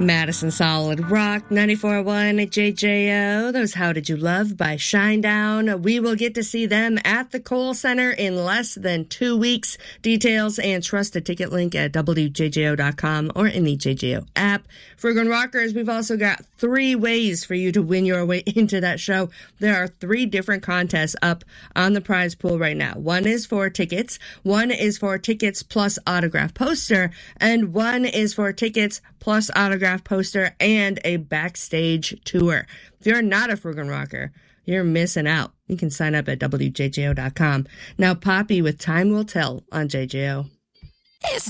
Madison Solid Rock, 94.1 JJO. Those How Did You Love by Shinedown. We will get to see them at the Kohl Center in less than 2 weeks. Details and trust a ticket link at WJJO.com or in the JJO app. Frugal Rockers, we've also got 3 ways for you to win your way into that show. There are 3 different contests up on the prize pool right now. One is for tickets, one is for tickets plus autograph poster, and one is for tickets plus autograph poster and a backstage tour. If you're not a Frugal Rocker, you're missing out. You can sign up at WJJO.com. Now, Poppy with Time Will Tell on JJO. It's